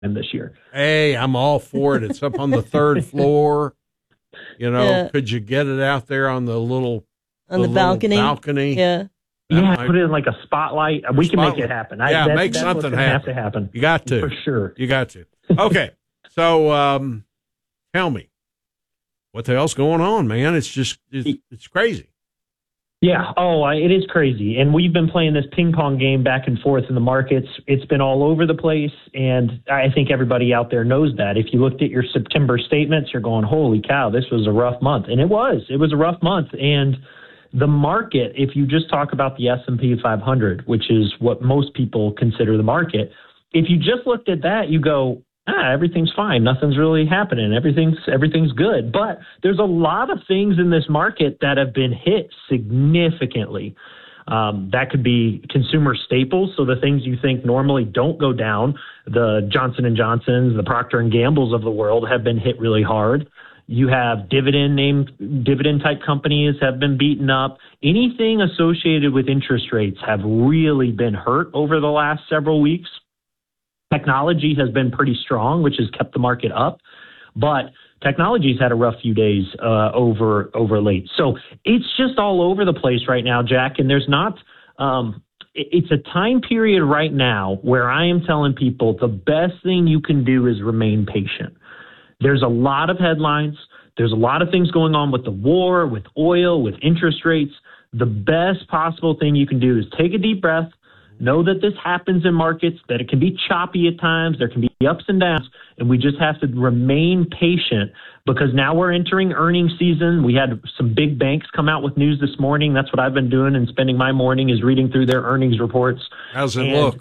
this year. Hey, I'm all for it. It's up on the third floor. Could you get it out there on the balcony? Yeah. Put it in like a spotlight. We can make it happen. Make something happen. Have to happen. You got to. For sure. You got to. Okay. So tell me, what the hell's going on, man? It's crazy. Yeah. Oh, it is crazy. And we've been playing this ping pong game back and forth in the markets. It's been all over the place. And I think everybody out there knows that. If you looked at your September statements, you're going, holy cow, this was a rough month. And it was a rough month. And the market, if you just talk about the S&P 500, which is what most people consider the market, if you just looked at that, you go, everything's fine. Nothing's really happening. Everything's good. But there's a lot of things in this market that have been hit significantly. That could be consumer staples. So the things you think normally don't go down, the Johnson & Johnsons, the Procter & Gambles of the world have been hit really hard. You have dividend type companies have been beaten up. Anything associated with interest rates have really been hurt over the last several weeks. Technology has been pretty strong, which has kept the market up, but technology's had a rough few days over late. So it's just all over the place right now, Jack. And there's not. It's a time period right now where I am telling people the best thing you can do is remain patient. There's a lot of headlines. There's a lot of things going on with the war, with oil, with interest rates. The best possible thing you can do is take a deep breath. Know that this happens in markets, that it can be choppy at times, there can be ups and downs, and we just have to remain patient because now we're entering earnings season. We had some big banks come out with news this morning. That's what I've been doing and spending my morning is reading through their earnings reports. How's it look?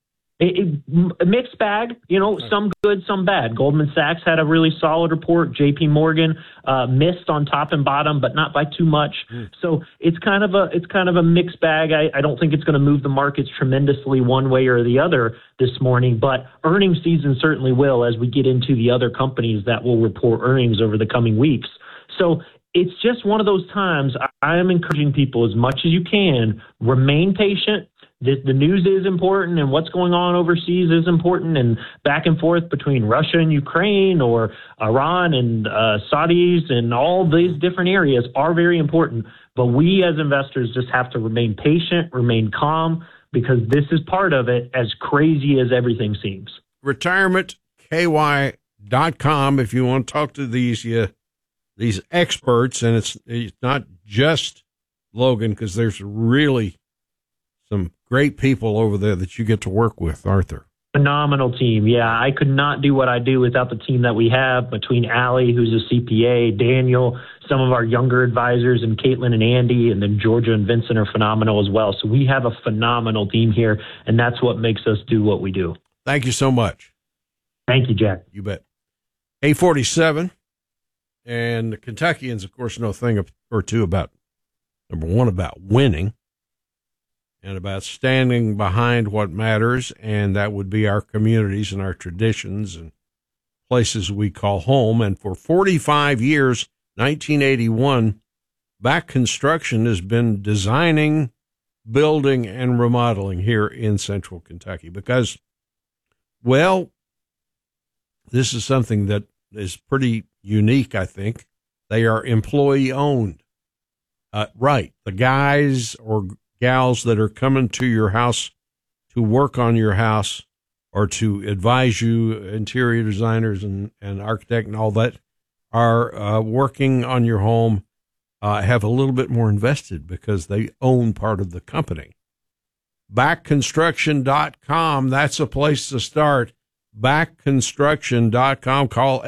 A mixed bag, some good, some bad. Goldman Sachs had a really solid report. JP Morgan missed on top and bottom, but not by too much. So it's kind of a mixed bag. I don't think it's going to move the markets tremendously one way or the other this morning, but earnings season certainly will as we get into the other companies that will report earnings over the coming weeks. So it's just one of those times I am encouraging people as much as you can, remain patient. The news is important and what's going on overseas is important and back and forth between Russia and Ukraine or Iran and Saudis and all these different areas are very important. But we as investors just have to remain patient, remain calm, because this is part of it, as crazy as everything seems. RetirementKY.com if you want to talk to these experts, and it's not just Logan, because there's really some great people over there that you get to work with, Arthur. Phenomenal team. Yeah, I could not do what I do without the team that we have between Allie, who's a CPA, Daniel, some of our younger advisors, and Caitlin and Andy, and then Georgia and Vincent are phenomenal as well. So we have a phenomenal team here, and that's what makes us do what we do. Thank you so much. Thank you, Jack. You bet. 847, and the Kentuckians, of course, know a thing or two about, number one, about winning, and about standing behind what matters, and that would be our communities and our traditions and places we call home. And for 45 years, 1981, Back Construction has been designing, building, and remodeling here in Central Kentucky because, well, this is something that is pretty unique, I think. They are employee-owned. Right, the guys or gals that are coming to your house to work on your house or to advise you, interior designers and architect and all that, are working on your home, have a little bit more invested because they own part of the company. Backconstruction.com, that's a place to start. Backconstruction.com, call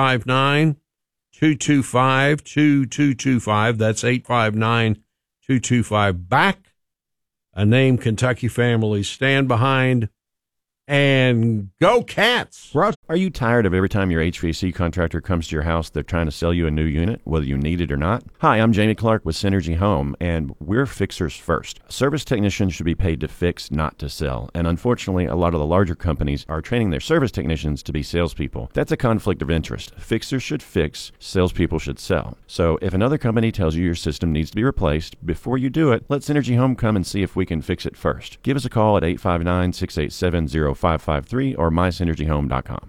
859-225-2225. That's 859-225. Back, a name Kentucky families stand behind, and go Cats. Are you tired of every time your HVAC contractor comes to your house, they're trying to sell you a new unit, whether you need it or not? Hi, I'm Jamie Clark with Synergy Home, and we're fixers first. Service technicians should be paid to fix, not to sell. And unfortunately, a lot of the larger companies are training their service technicians to be salespeople. That's a conflict of interest. Fixers should fix, salespeople should sell. So if another company tells you your system needs to be replaced, before you do it, let Synergy Home come and see if we can fix it first. Give us a call at 859-687-0500. 553 or mysynergyhome.com.